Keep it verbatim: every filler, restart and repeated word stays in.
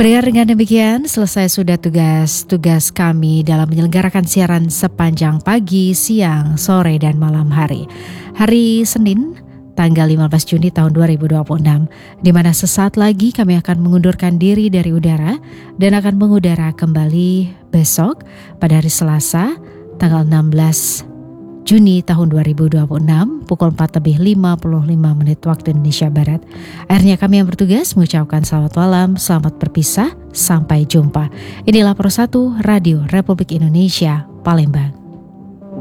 Pendengar, dengan demikian selesai sudah tugas-tugas kami dalam menyelenggarakan siaran sepanjang pagi, siang, sore, dan malam hari. Hari Senin, tanggal lima belas Juni tahun dua ribu dua puluh enam, di mana sesaat lagi kami akan mengundurkan diri dari udara dan akan mengudara kembali besok pada hari Selasa, tanggal enam belas Juni tahun dua ribu dua puluh enam pukul empat lebih lima puluh lima menit waktu Indonesia Barat. Akhirnya kami yang bertugas mengucapkan selamat malam, selamat berpisah, sampai jumpa. Inilah Pro satu Radio Republik Indonesia, Palembang.